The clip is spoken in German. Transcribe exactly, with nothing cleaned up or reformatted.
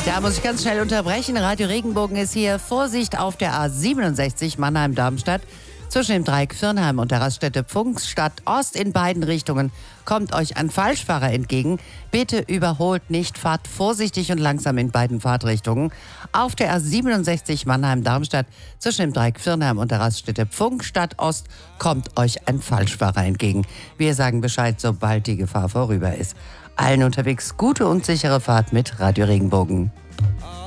Da muss ich ganz schnell unterbrechen. Radio Regenbogen ist hier. Vorsicht auf der A siebenundsechzig Mannheim-Darmstadt. Zwischen dem Dreieck Firnheim und der Raststätte Pfungstadt Ost in beiden Richtungen kommt euch ein Falschfahrer entgegen. Bitte überholt nicht, fahrt vorsichtig und langsam in beiden Fahrtrichtungen. Auf der A siebenundsechzig Mannheim-Darmstadt zwischen dem Dreieck Firnheim und der Raststätte Pfungstadt Ost kommt euch ein Falschfahrer entgegen. Wir sagen Bescheid, sobald die Gefahr vorüber ist. Allen unterwegs gute und sichere Fahrt mit Radio Regenbogen.